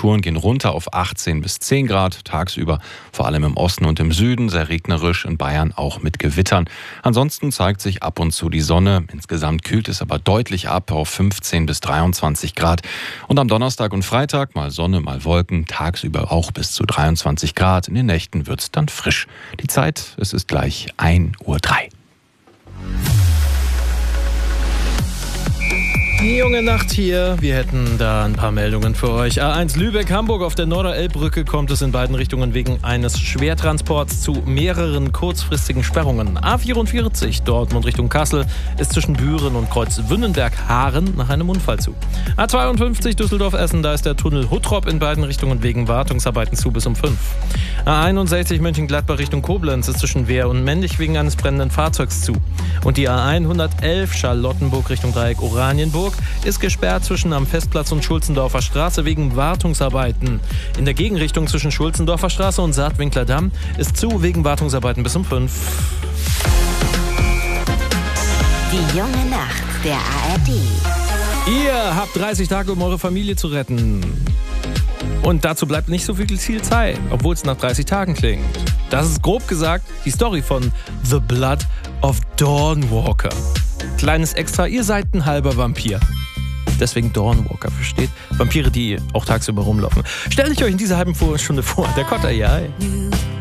Temperaturen gehen runter auf 18 bis 10 Grad tagsüber, vor allem im Osten und im Süden, sehr regnerisch, in Bayern auch mit Gewittern. Ansonsten zeigt sich ab und zu die Sonne. Insgesamt kühlt es aber deutlich ab auf 15 bis 23 Grad. Und am Donnerstag und Freitag mal Sonne, mal Wolken, tagsüber auch bis zu 23 Grad. In den Nächten wird es dann frisch. Die Zeit, es ist gleich 1:03 Uhr. Junge Nacht hier. Wir hätten da ein paar Meldungen für euch. A1 Lübeck-Hamburg auf der Norderelbbrücke kommt es in beiden Richtungen wegen eines Schwertransports zu mehreren kurzfristigen Sperrungen. A44 Dortmund Richtung Kassel ist zwischen Büren und Kreuz Wünnenberg-Haaren nach einem Unfall zu. A52 Düsseldorf-Essen, da ist der Tunnel Huttrop in beiden Richtungen wegen Wartungsarbeiten zu bis um 5. A61 Mönchengladbach Richtung Koblenz ist zwischen Wehr und Mendig wegen eines brennenden Fahrzeugs zu. Und die A111 Charlottenburg Richtung Dreieck Oranienburg ist gesperrt zwischen am Festplatz und Schulzendorfer Straße wegen Wartungsarbeiten. In der Gegenrichtung zwischen Schulzendorfer Straße und Saatwinkler Damm ist zu wegen Wartungsarbeiten bis um 5. Die junge Nacht der ARD. Ihr habt 30 Tage, um eure Familie zu retten. Und dazu bleibt nicht so viel Zeit, obwohl es nach 30 Tagen klingt. Das ist grob gesagt die Story von The Blood of Dawnwalker. Kleines Extra, ihr seid ein halber Vampir. Deswegen Dawnwalker versteht. Vampire, die auch tagsüber rumlaufen. Stellt euch in dieser halben Stunde vor, der Kotter, ja.